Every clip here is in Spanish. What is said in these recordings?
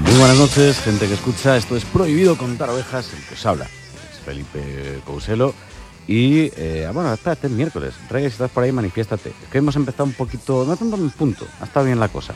Muy buenas noches, gente que escucha. Esto es Prohibido Contar Ovejas, el que os habla es Felipe Couselo. Y, bueno, espérate, es miércoles. Reyes, si estás por ahí, manifiéstate. Es que hemos empezado un poquito, no tanto en punto, ha estado bien la cosa.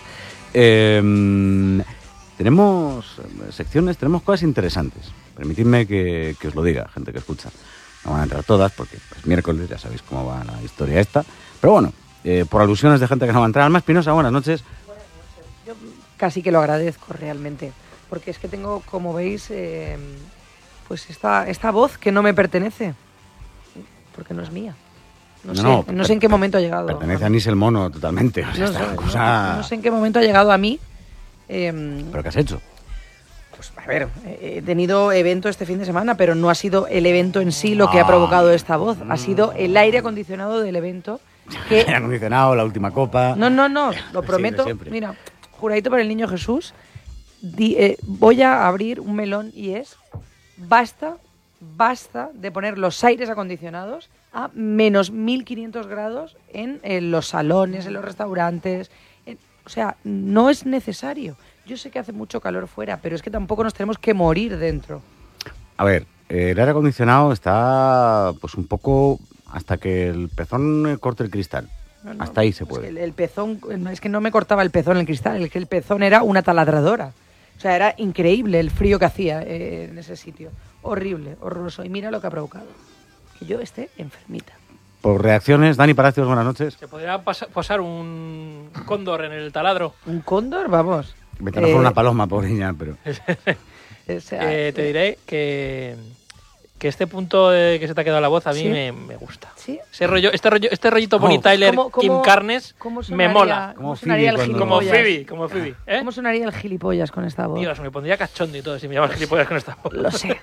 Tenemos secciones, tenemos cosas interesantes. Permitidme que os lo diga, gente que escucha. No van a entrar todas porque es miércoles, ya sabéis cómo va la historia esta. Pero bueno, por alusiones de gente que no va a entrar. Alma Espinosa, buenas noches. Yo casi que lo agradezco realmente, porque es que tengo, como veis, pues esta voz que no me pertenece, porque no es mía. No sé en qué momento ha llegado. Pertenece a Nis el Mono totalmente. O sea, no sé en qué momento ha llegado a mí. ¿Pero qué has hecho? Pues a ver, he tenido evento este fin de semana, pero no ha sido el evento en sí lo que ha provocado esta voz. Ha sido el aire acondicionado del evento. El aire acondicionado, la última copa. No, lo prometo. Mira, juradito por el niño Jesús, voy a abrir un melón y es basta de poner los aires acondicionados a menos 1500 grados en los salones, en los restaurantes. O sea, no es necesario. Yo sé que hace mucho calor fuera, pero es que tampoco nos tenemos que morir dentro. A ver, el aire acondicionado está pues un poco hasta que el pezón corte el cristal. No, hasta ahí se puede. Es que el pezón, es que no me cortaba el pezón el cristal, es que el pezón era una taladradora. O sea, era increíble el frío que hacía en ese sitio. Horrible, horroroso. Y mira lo que ha provocado. Que yo esté enfermita. Por reacciones, Dani Palacios, buenas noches. ¿Se podría posar un cóndor en el taladro? ¿Un cóndor? Vamos. Vete a mejor una paloma, pobre niña, pero... te diré que este punto de que se te ha quedado la voz a mí ¿sí? me gusta. ¿Sí? Este rollito Bonnie Tyler, Kim Carnes, me mola. ¿Cómo sonaría el gilipollas? Como Phoebe. ¿eh? ¿Cómo sonaría el gilipollas con esta voz? Dios, me pondría cachondo y todo si me llamas gilipollas con esta voz. Lo sé.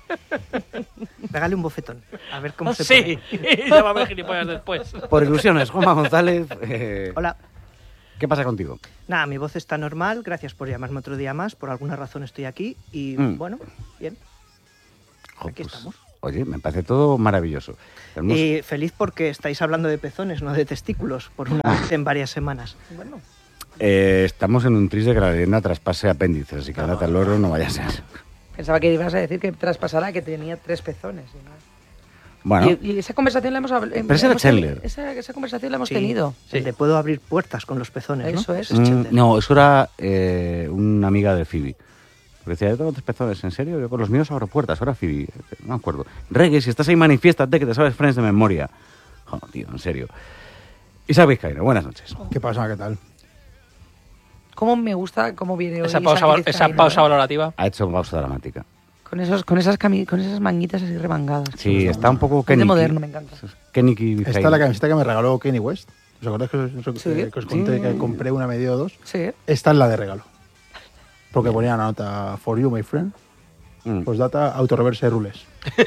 Pégale un bofetón, a ver cómo se pone. Sí, llámame gilipollas después. Por ilusiones, Juanma González. Hola. ¿Qué pasa contigo? Nada, mi voz está normal, gracias por llamarme otro día más, por alguna razón estoy aquí y bueno, bien. Aquí estamos. Oye, me parece todo maravilloso. Y feliz porque estáis hablando de pezones, no de testículos, por una vez en varias semanas. Bueno. Estamos en un tris de que la leyenda traspase apéndices, así que andate al loro, no vaya a ser. Pensaba que ibas a decir que traspasara que tenía 3 pezones. Bueno. Y esa conversación la hemos hablado. Pero ese era Chandler. Esa conversación la hemos tenido. Sí. Le puedo abrir puertas con los pezones, ¿no? Eso es. No, eso era una amiga de Phoebe. Porque decía, yo tengo 3 pezones, ¿en serio? Yo con los míos abro puertas, ahora Phoebe. No me acuerdo. Reggae, si estás ahí, manifiéstate que te sabes Friends de memoria. Joder, tío, en serio. Isaac Vizcaíno, buenas noches. ¿Qué pasa? ¿Qué tal? ¿Cómo me gusta cómo viene hoy esa pausa valorativa? Ha hecho pausa dramática. Con esas manguitas así remangadas. Sí, está un poco Kenny. De moderno, me encanta. Kenny Vizcaíno. Esta es la camiseta que me regaló Kanye West. ¿Os acordáis que os conté que compré una media o 2? Sí. Esta es la de regalo. Porque ponía una nota, for you, my friend. Postdata, autorreverse rules.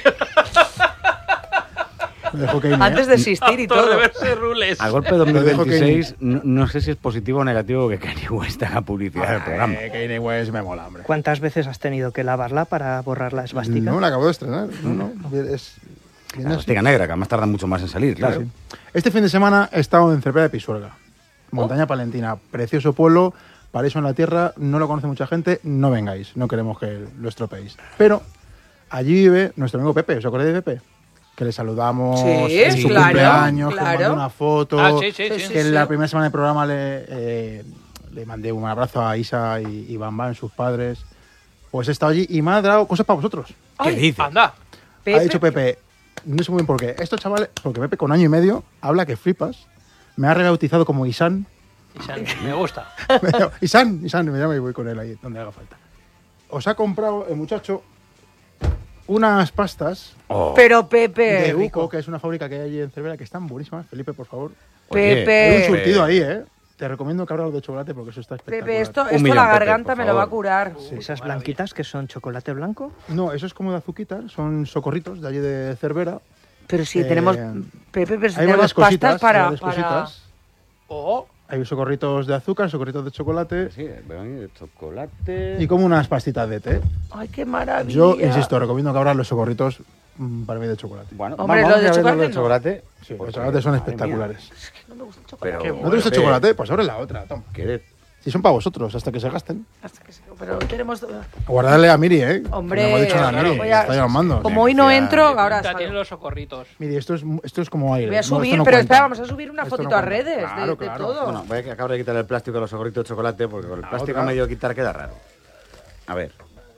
Me dejó Kanye, antes de existir y todo. Autorreverse rules. A golpe de 2026, no sé si es positivo o negativo que Kanye West haga publicidad del programa. Kanye West me mola, hombre. ¿Cuántas veces has tenido que lavarla para borrar la esvástica? No, la acabo de estrenar. No. Es la esvástica negra, que además tarda mucho más en salir, claro. Sí. Este fin de semana he estado en Cervera de Pisuerga. Montaña Palentina. Precioso pueblo. Paraíso en la tierra, no lo conoce mucha gente, no vengáis, no queremos que lo estropeéis. Pero allí vive nuestro amigo Pepe, ¿os acordáis de Pepe? Que le saludamos en su cumpleaños, que le mandé una foto, que en la primera semana del programa le mandé un abrazo a Isa y Bambán, sus padres. Pues he estado allí y me ha dado cosas para vosotros. ¿Qué dices? Anda. Ha dicho Pepe, no sé muy bien por qué, estos chavales, porque Pepe con 1 año y medio habla que flipas, me ha rebautizado como Isan. Isan, me gusta. Isan, me llama y voy con él ahí donde haga falta. Os ha comprado el muchacho unas pastas. Pero Pepe. De Uco, que es una fábrica que hay allí en Cervera que están buenísimas. Felipe, por favor. Pepe. Hay un surtido ahí, ¿eh? Te recomiendo que abras los de chocolate porque eso está espectacular. Pepe, esto la garganta me lo va a curar. Sí. ¿Esas blanquitas que son chocolate blanco? No, eso es como de azuquita, son socorritos de allí de Cervera. Pero si tenemos, Pepe, pero si hay tenemos pastas para... cositas. Hay socorritos de azúcar, socorritos de chocolate. Sí, de chocolate. Y como unas pastitas de té. ¡Ay, qué maravilla! Yo, insisto, recomiendo que abras los socorritos para mí de chocolate. Bueno, hombre, vamos los de a ver chocolate. Los de chocolate. Sí, los chocolates son espectaculares. Es que no me gusta el chocolate. Pero, ¿No te gusta el chocolate? Pues abre la otra, toma. ¿Qué Si son para vosotros, hasta que se gasten. Pero tenemos... Guardarle a Miri, ¿eh? Hombre, no hemos dicho nada, claro, Miri. Está llamando. Como hoy no entro, ahora Tiene salgo. los socorritos. Miri, esto es como aire. Voy a No, subir, esto no pero cuenta. espera, vamos a subir una Esto fotito no a cuenta. redes Claro, de claro. todo. Bueno, voy a acabar de quitar el plástico de los socorritos de chocolate porque con el plástico otra. medio quitar queda raro. A ver.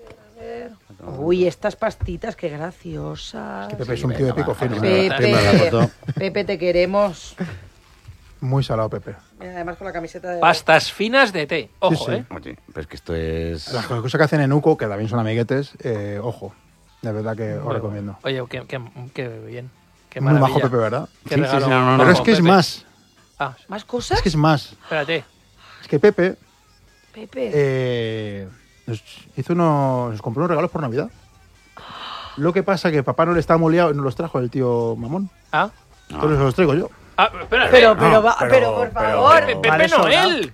Uy, estas pastitas, qué graciosas. Pepe es un tío de pico fino. Pepe, la foto. Pepe, te queremos. Muy salado, Pepe. Mira, además con la camiseta de... Pastas finas de té. Ojo, sí. Oye, pero es que esto es... Las cosas que hacen en Uco, que también son amiguetes, ojo. De verdad que os recomiendo. Oye, qué bien. Qué Muy maravilla. majo Pepe, ¿verdad? Qué Sí, regalo. sí, no, Pero es que es Pepe. más. Ah, ¿Más cosas? Es que es más. espérate. Es que Pepe Pepe. nos compró unos regalos por Navidad. Lo que pasa que papá no le estaba muy liado y nos los trajo el tío Mamón. Ah, Entonces los traigo yo. espérate. Pero por Pepe, favor. Pepe Vale, Noel.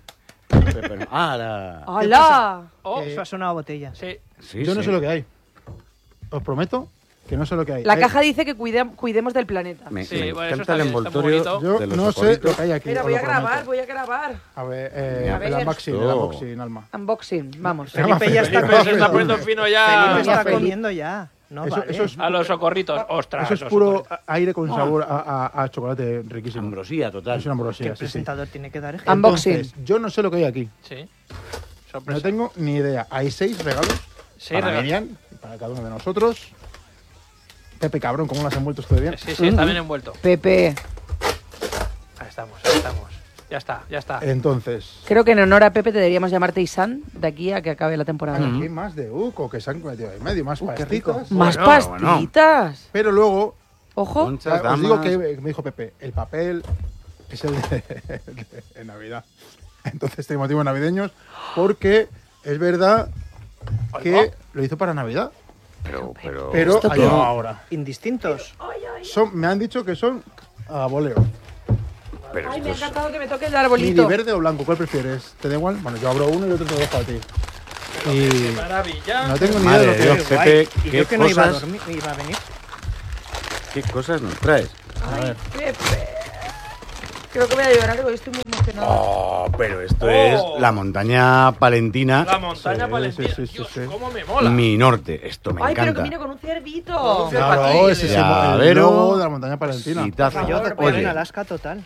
¡Hala! ¡Hola! Oh, Eso ha sonado a botella. sí. Sí, Yo no sí. sé lo que hay. Os prometo que no sé lo que hay. La caja dice que cuidemos del planeta. Me, Sí, me bueno, eso encanta el está bien, está muy envoltorio bonito. Yo de los no sé socorritos. lo que hay aquí. Mira, os voy lo a grabar, prometo. voy a grabar. A ver, A ver. el unboxing, Alma. Unboxing, vamos. Felipe ya está Felipe se está comiendo. poniendo fino Felipe ya. está Felipe. comiendo ya. No, Eso- vale. eso es- A los socorritos. Ostras. Eso es los puro socorritos. aire con sabor a chocolate riquísimo. Ambrosía total. Es una ¿Qué ambrosía, sí, sí. presentador tiene que dar ejemplo? Unboxing. Entonces, yo no sé lo que hay aquí. Sí. No Sorpresa. tengo ni idea. Hay 6 regalos Sí, para regalo. Miriam y para cada uno de nosotros. Pepe, cabrón, ¿cómo lo has envuelto esto de bien? Sí, está bien envuelto. Pepe. Ahí estamos, ahí estamos. Ya está, ya está. Entonces, Creo que en honor a Pepe te deberíamos llamarte Isan de aquí a que acabe la temporada. aquí más de Uco que se han metido ahí medio, más pastitas. Más Bueno, pastitas. Pero luego, Ojo. Conchas, os digo damas. que me dijo Pepe, el papel es el de Navidad. Entonces tengo motivos navideños porque es verdad que lo hizo para Navidad. Pero ¿Esto ha qué? llegado ahora. Indistintos. Me han dicho que son a voleo. Pero Ay, esto me ha es... encantado que me toque el Mini arbolito. verde o blanco, ¿cuál prefieres? ¿Te da igual? Bueno, yo abro uno y otro te lo dejo a ti. Y Maravilla. no tengo ni idea Madre de lo de que Dios, es. Pepe, Guay. Y ¿qué yo que no iba a cosas? dormir, iba a venir. ¿Qué cosas nos traes? Ay, Pepe. Creo que voy a llorar porque estoy muy emocionada. Oh, pero esto es la montaña palentina, La montaña Sí, palentina. sí, sí, Dios, sí. cómo me mola. mi norte. Esto me Ay, pero que encanta. viene con un ciervito. Claro, ese es el Llavero. logo de la montaña palentina. Y taza. Yo de favor, pollo en Oye, Alaska total.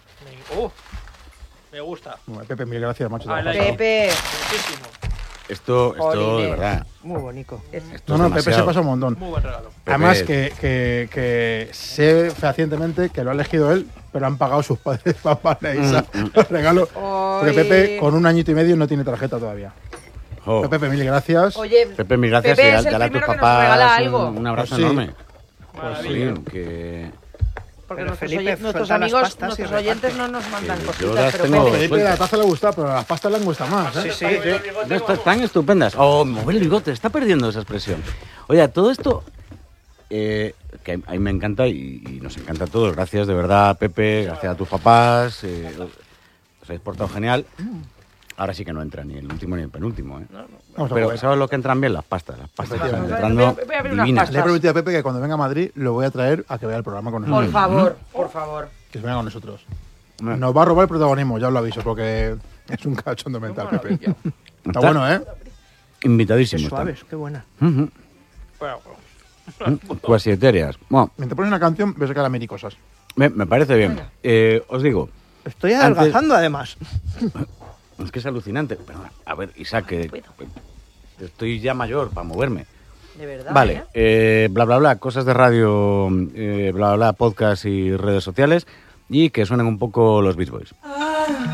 Me gusta. Bueno, Pepe, mil gracias, macho. te Ay, lo has la- pasado. Pepe. Muchísimo. esto Jolines. de verdad. Muy bonito. Esto No, es no, Pepe se demasiado. pasa un montón. Muy buen regalo. Pepe, Además que sé fehacientemente que lo ha elegido él, pero han pagado sus padres para Isa los regalos. Porque Ay. Pepe con 1 añito y medio no tiene tarjeta todavía. Jo. Pero Pepe, mil gracias. Oye, Pepe, mil gracias. Pepe y es el dale a tus primero que nos regala papás algo. un abrazo Pues sí. enorme. Maravilla. Sí, que... porque Pero nuestros, Felipe, nuestros suelta las amigos, pastas y nuestros reparte. oyentes no nos mandan yo cositas, las pero tengo. Pepe. Pepe, la taza le gusta, pero las pastas le gustan más. ¿eh? Sí, sí. No, están estupendas. Oh, mover el bigote, está perdiendo esa expresión. Oye, todo esto que a mí me encanta y nos encanta a todos. Gracias de verdad, Pepe, gracias a tus papás. Os habéis portado genial. Ahora sí que no entra ni el último ni el penúltimo. Vamos a Pero comer. ¿sabes lo que entran bien? Las pastas. Las pastas que están Efectivamente. entrando Voy a abrir unas divinas. pastas. Le he prometido a Pepe que cuando venga a Madrid lo voy a traer a que vea el programa con nosotros. Por favor, por favor. Que se venga con nosotros. Hombre. Nos va a robar el protagonismo, ya os lo aviso, porque es un cachondo mental, Pepe. Está Está bueno, ¿eh? Qué Invitadísimo. suaves, qué buena. Ujú. Bueno, Cuasi etéreas. Bueno, Mientras pones una canción, ves a sacar a Miri cosas. me parece bien. Os digo, Estoy Antes- adelgazando además. es que es alucinante. Pero, a ver, Isaac, que estoy ya mayor para moverme. De verdad. Vale, bla, bla, bla, cosas de radio, bla, bla, bla, podcast y redes sociales y que suenen un poco los Beach Boys.